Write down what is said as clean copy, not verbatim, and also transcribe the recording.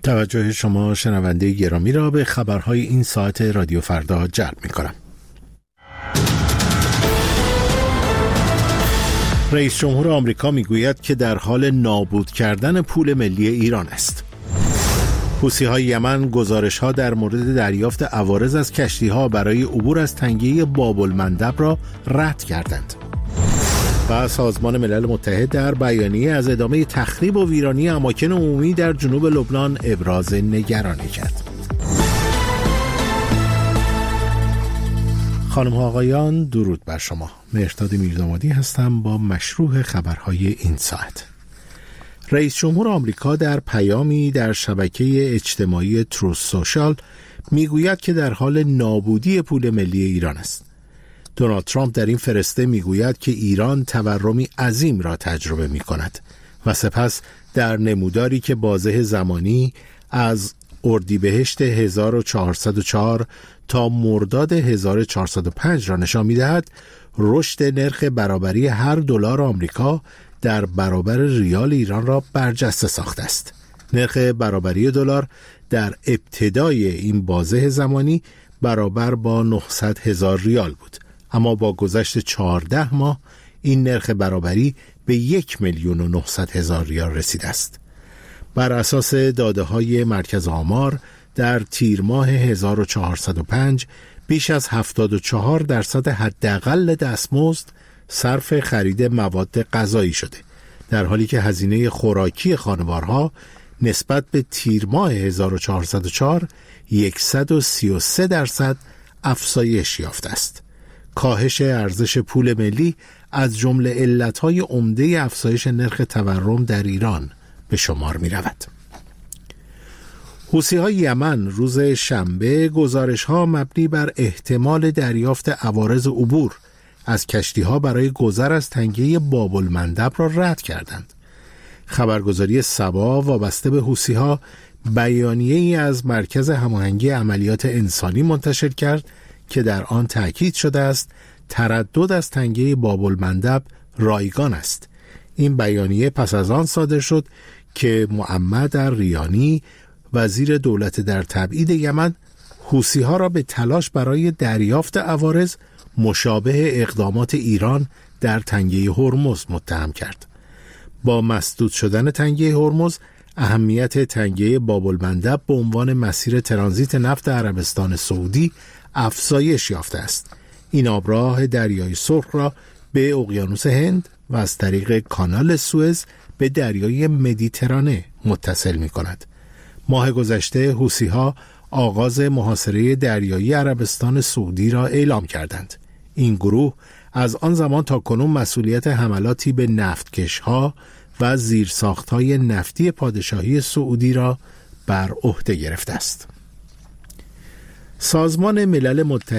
توجه شما شنونده گرامی را به خبرهای این ساعت رادیو فردا جلب می‌کنم. رئیس جمهور آمریکا میگوید که در حال نابود کردن پول ملی ایران است. حوثی‌های یمن گزارش‌ها در مورد دریافت عوارض از کشتی‌ها برای عبور از تنگه باب‌المندب را رد کردند. و سازمان ملل متحد در بیانیه از ادامه تخریب و ویرانی اماکن عمومی در جنوب لبنان ابراز نگرانی کرد. خانم ها آقایان، درود بر شما. مهرداد میردامادی هستم با مشروح خبرهای این ساعت. رئیس جمهور آمریکا در پیامی در شبکه اجتماعی تروث سوشال میگوید که در حال نابودی پول ملی ایران است. دونالد ترامپ در این فرسته میگوید که ایران تورمی عظیم را تجربه می کند و سپس در نموداری که بازه زمانی از اردیبهشت 1404 تا مرداد 1405 را نشان می دهد، رشد نرخ برابری هر دلار آمریکا در برابر ریال ایران را برجسته ساخته است. نرخ برابری دلار در ابتدای این بازه زمانی برابر با 900,000 ریال بود، اما با گذشت 14 ماه این نرخ برابری به 1,900,000 ریال رسیده است. بر اساس داده‌های مرکز آمار در تیر ماه 1405 بیش از 74% حداقل دستمزد صرف خرید مواد غذایی شده، در حالی که هزینه خوراکی خانوارها نسبت به تیر ماه 1404 133% افزایش یافته است. کاهش ارزش پول ملی از جمله علتهای عمده افزایش نرخ تورم در ایران به شمار می رود. حوثی‌های یمن روز شنبه گزارش‌ها مبنی بر احتمال دریافت عوارض عبور از کشتی‌ها برای گذر از تنگه باب‌المندب را رد کردند. خبرگزاری سبا وابسته به حوثی‌ها بیانیه‌ای از مرکز هماهنگی عملیات انسانی منتشر کرد که در آن تأکید شده است تردد از تنگه باب‌المندب رایگان است. این بیانیه پس از آن صادر شد که محمد الریانی وزیر دولت در تبعید یمن حوثی‌ها را به تلاش برای دریافت عوارض مشابه اقدامات ایران در تنگه هرمز متهم کرد. با مسدود شدن تنگه هرمز، اهمیت تنگه باب‌المندب به عنوان مسیر ترانزیت نفت عربستان سعودی افزایش یافته است. این آبراه دریای سرخ را به اقیانوس هند و از طریق کانال سوئز به دریای مدیترانه متصل می کند. ماه گذشته حوثی‌ها آغاز محاصره دریایی عربستان سعودی را اعلام کردند. این گروه از آن زمان تا کنون مسئولیت حملاتی به نفتکش‌ها و زیرساخت‌های نفتی پادشاهی سعودی را بر عهده گرفته است. سازمان ملل متحد